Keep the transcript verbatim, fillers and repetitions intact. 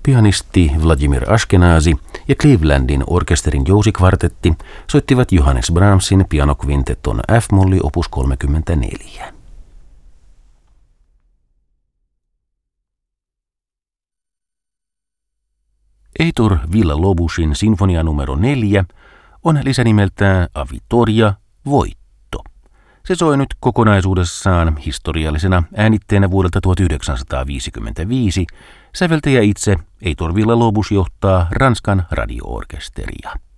Pianisti Vladimir Ashkenazi ja Clevelandin orkesterin jousikvartetti soittivat Johannes Brahmsin pianokvintetton F-molli opus kolmekymmentäneljä. Heitor Villa-Lobosin sinfonia numero neljä on lisänimeltään A Vittoria, voitto. Se soi nyt kokonaisuudessaan historiallisena äänitteenä vuodelta tuhatyhdeksänsataaviisikymmentäviisi. Säveltäjä itse Heitor Villa-Lobos johtaa Ranskan radio-orkesteria.